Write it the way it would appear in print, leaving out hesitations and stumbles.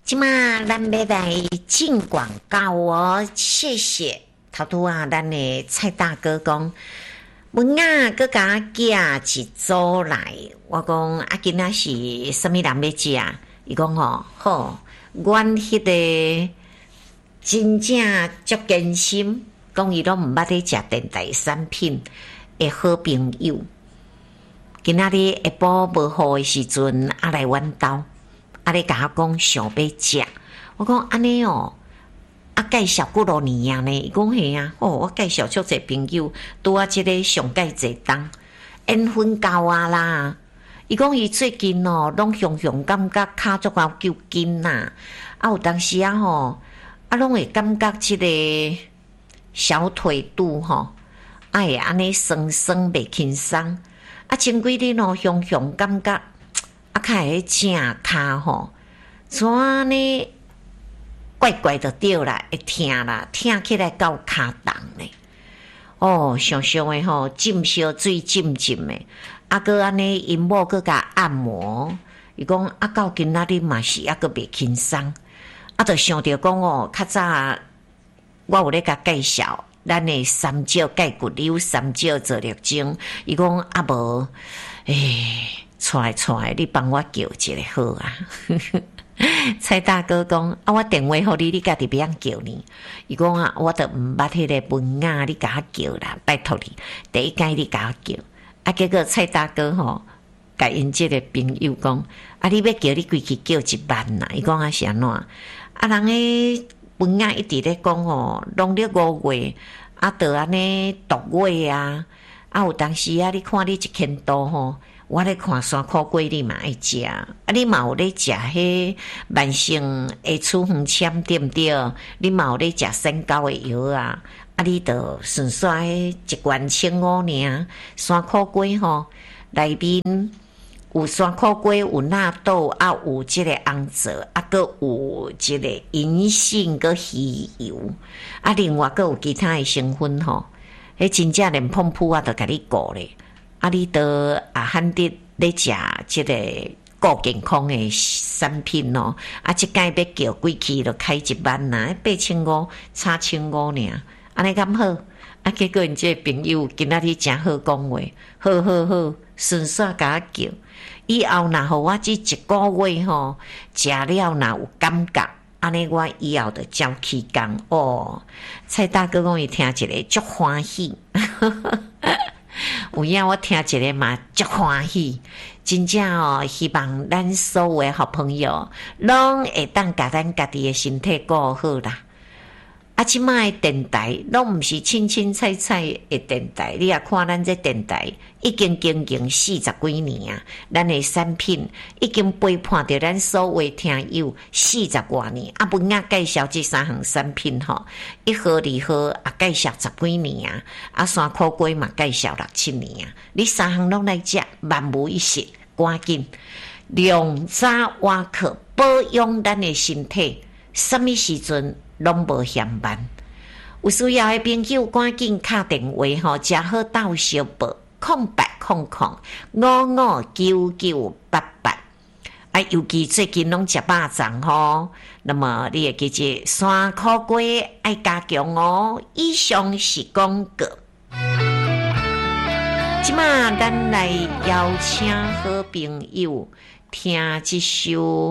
即马咱要来进广告哦，谢谢。头拄啊，咱的蔡大哥讲，文啊，佮甲寄一组来。我讲啊，今仔是什么人要食？伊讲吼，好，阮迄个真正足坚心，讲伊拢毋捌咧食电台产品的好朋友。今仔日下晡无好的时阵，啊来阮兜。咧甲我讲想要食，我讲安尼哦，啊介绍几多年啊呢？伊讲系啊，我介绍足侪朋友，拄啊即个上介侪当缘分到啊啦。伊讲伊最近哦，拢常常感觉骹足够揪筋呐，啊有当时啊吼，啊拢会感觉即个小腿肚吼，啊会安尼酸酸袂轻松，啊前几日哦，常常感觉。啊，较会正骹吼，怎呢？怪怪的对啦，会疼啦，疼起来到骹重呢。哦，常常的吼，浸烧水浸浸的，啊个安尼因某个甲按摩，伊讲啊到今仔日嘛是啊个袂轻松，啊就想着讲哦，较早我有咧甲介绍。咱的三焦钙骨瘤、三焦做疗精，伊讲啊无，出来，你帮我叫一个好啊！蔡大哥讲啊，我电话互你，你家己别样叫你。伊讲啊，我都毋捌迄个文雅，你甲我叫啦，拜托你，第一间你甲我叫。啊，结果蔡大哥吼，甲因即个朋友讲，啊，你要叫你规去叫1万啦。伊讲啊是安怎？啊，人诶。文雅一直咧讲哦，农历5月啊，就安尼毒月啊，啊有当时啊，你看你1,000度吼，我咧看山苦粿你嘛爱食，啊你嘛有咧食迄慢性下处方签对毋对？你嘛有咧食身高的药啊，啊你就顺续1罐1,500尔，山苦粿吼内面。有山苦粿，有纳豆，啊，有即个红枣，啊，佮有即个银杏佮鱼油，啊，另外佮有其他的成分吼，迄真正连碰扑啊，都甲你顾咧，啊，你都啊罕得咧食即个顾健康的产品咯，啊，即间要叫几期就开1万呐，8,500差1,500尔，安尼咁好，啊，结果因即个朋友今仔日真好讲话，好，顺续甲我叫。以后若互我这1个月吼，食了若有感觉，安尼我以后就照起工哦。蔡大哥讲伊听一个足欢喜，有影我听一个嘛足欢喜，真正哦，希望咱所有的好朋友拢会当甲咱家己的身体顾好啦。啊，即摆电台拢毋是清清菜菜的电台，你也看咱这电台已经经营40几年啊，咱的产品已经陪伴着咱所有的听友40多年。啊，文雅介绍这3项产品吼，1号、2号啊介绍10几年啊，啊山苦粿嘛介绍6、7年啊，你3项拢来食，万无一失，赶紧量早晚课保养咱的身体，什么时阵？拢无嫌慢，有需要的朋友赶紧打电话吼，正好到小报0800559988。啊，尤其最近拢食肉粽吼，那么你会记住山苦粿爱加强哦。以上是广告。即马咱来邀请好朋友听这首。